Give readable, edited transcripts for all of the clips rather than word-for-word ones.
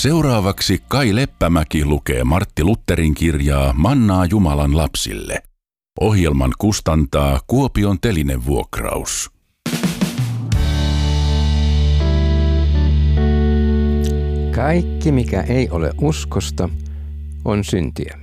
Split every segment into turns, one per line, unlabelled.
Seuraavaksi Kai Leppämäki lukee Martti Lutherin kirjaa Mannaa Jumalan lapsille. Ohjelman kustantaa Kuopion Telinevuokraus.
Kaikki, mikä ei ole uskosta, on syntiä.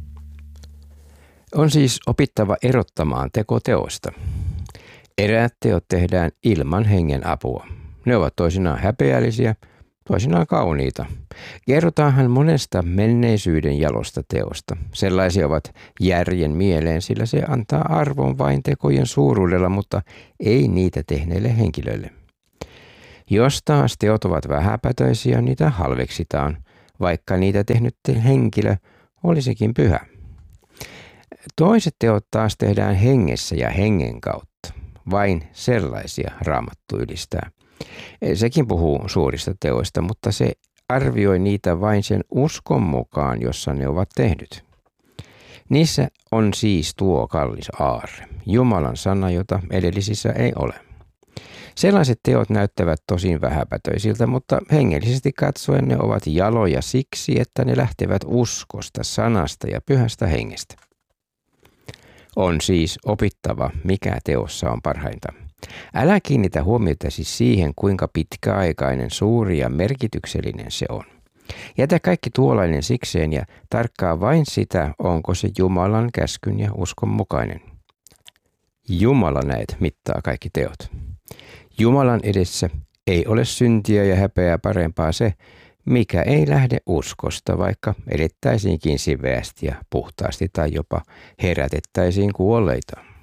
On siis opittava erottamaan teko teoista. Eräät teot tehdään ilman hengen apua. Ne ovat toisinaan häpeällisiä, toisinaan kauniita. Kerrotaanhan monesta menneisyyden jalosta teosta. Sellaisia ovat järjen mieleen, sillä se antaa arvon vain tekojen suuruudella, mutta ei niitä tehneille henkilöille. Jos taas teot ovat vähäpätöisiä, niitä halveksitaan, vaikka niitä tehnyt henkilö olisikin pyhä. Toiset teot taas tehdään hengessä ja hengen kautta. Vain sellaisia Raamattu ylistää. Sekin puhuu suurista teoista, mutta se arvioi niitä vain sen uskon mukaan, jossa ne ovat tehdyt. Niissä on siis tuo kallis aarre, Jumalan sana, jota edellisissä ei ole. Sellaiset teot näyttävät tosin vähäpätöisiltä, mutta hengellisesti katsoen ne ovat jaloja siksi, että ne lähtevät uskosta, sanasta ja pyhästä hengestä. On siis opittava, mikä teossa on parhainta. Älä kiinnitä huomiota siis siihen, kuinka pitkäaikainen, suuri ja merkityksellinen se on. Jätä kaikki tuollainen sikseen ja tarkkaa vain sitä, onko se Jumalan käskyn ja uskon mukainen. Jumala näet mittaa kaikki teot. Jumalan edessä ei ole syntiä ja häpeää parempaa se, mikä ei lähde uskosta, vaikka edettäisiinkin siveästi ja puhtaasti tai jopa herätettäisiin kuolleita.